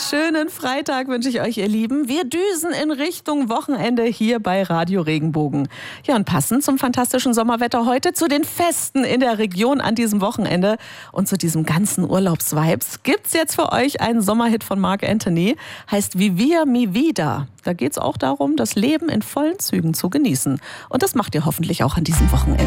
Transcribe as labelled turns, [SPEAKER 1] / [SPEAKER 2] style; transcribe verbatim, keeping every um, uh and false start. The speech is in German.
[SPEAKER 1] schönen Freitag wünsche ich euch, ihr Lieben. Wir düsen in Richtung Wochenende hier bei Radio Regenbogen. Ja, und passend zum fantastischen Sommerwetter heute zu den Festen in der Region an diesem Wochenende und zu diesem ganzen Urlaubsvibes gibt's jetzt für euch einen Sommerhit von Marc Anthony. Heißt Vivir mi vida. Da geht's auch darum, das Leben in vollen Zügen zu genießen. Und das macht ihr hoffentlich auch an diesem Wochenende.